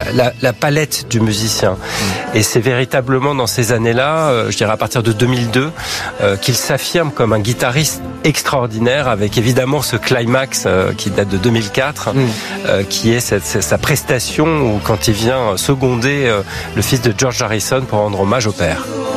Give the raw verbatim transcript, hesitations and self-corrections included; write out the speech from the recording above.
la, la palette du musicien. Mmh. Et c'est véritablement dans ces années-là, euh, je dirais à partir de deux mille deux, euh, qu'il s'affirme comme un guitariste extraordinaire, avec évidemment ce climax euh, qui date de deux mille quatre, mmh. euh, qui est cette, cette, sa prestation où quand il vient seconder euh, le fils de George Harrison pour rendre hommage au père.